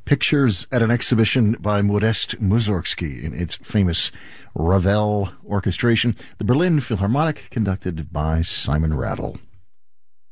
pictures at an exhibition by Modest Mussorgsky in its famous Ravel orchestration, the Berlin Philharmonic, conducted by Simon Rattle.